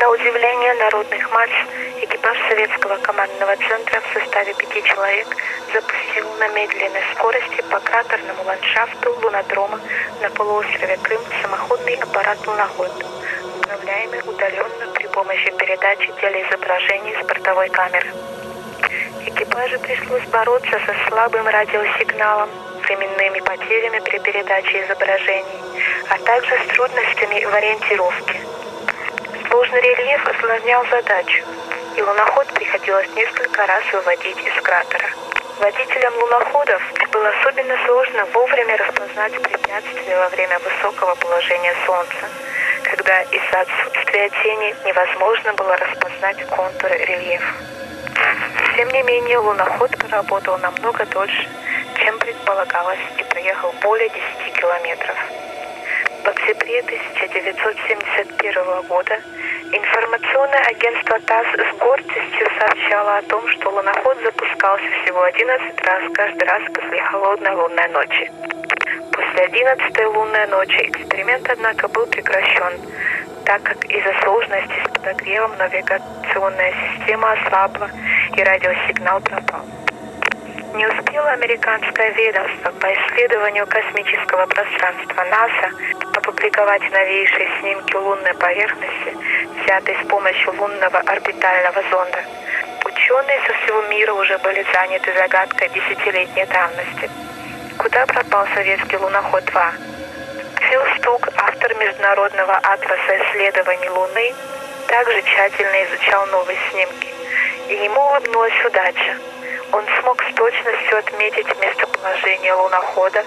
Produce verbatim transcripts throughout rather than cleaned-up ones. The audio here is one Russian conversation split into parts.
удивление народных масс, экипаж советского командного центра в составе пяти человек запустил на медленной скорости по кратерному ландшафту лунодрома на полуострове Крым самоходный аппарат «Луноход», управляемый удаленно при помощи передачи телеизображений с бортовой камеры. Экипажу пришлось бороться со слабым радиосигналом, временными потерями при передаче изображений, а также с трудностями в ориентировке. Сложный рельеф осложнял задачу, и луноход приходилось несколько раз выводить из кратера. Водителям луноходов было особенно сложно вовремя распознать препятствия во время высокого положения Солнца, когда из-за отсутствия тени невозможно было распознать контуры рельефа. Тем не менее, луноход проработал намного дольше, чем предполагалось, и проехал более десяти километров. В октябре тысяча девятьсот семьдесят первого года информационное агентство ТАСС с гордостью сообщало о том, что луноход запускался всего одиннадцать раз каждый раз после холодной лунной ночи. После одиннадцатой лунной ночи эксперимент, однако, был прекращен, так как из-за сложности с подогревом навигационная система ослабла и радиосигнал пропал. Не успело американское ведомство по исследованию космического пространства НАСА опубликовать новейшие снимки лунной поверхности, взятые с помощью лунного орбитального зонда. Ученые со всего мира уже были заняты загадкой десятилетней давности. Куда пропал советский луноход-два? Фил Стук, автор Международного атласа исследований Луны, также тщательно изучал новые снимки, и ему улыбнулась удача. Он смог с точностью отметить местоположение лунохода,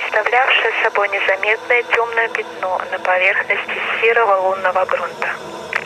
представлявшее собой незаметное темное пятно на поверхности серого лунного грунта.